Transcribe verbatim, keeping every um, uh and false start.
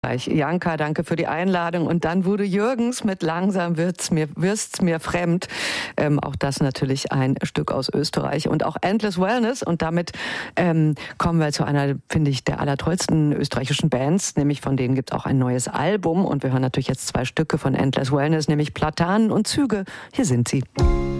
Janka, danke für die Einladung. Und dann Udo Jürgens mit Langsam wird's mir, wirst's mir fremd. Ähm, auch das natürlich ein Stück aus Österreich. Und auch Endless Wellness. Und damit ähm, kommen wir zu einer, finde ich, der allertollsten österreichischen Bands. Nämlich von denen gibt's auch ein neues Album. Und wir hören natürlich jetzt zwei Stücke von Endless Wellness, nämlich Platanen und Züge. Hier sind sie.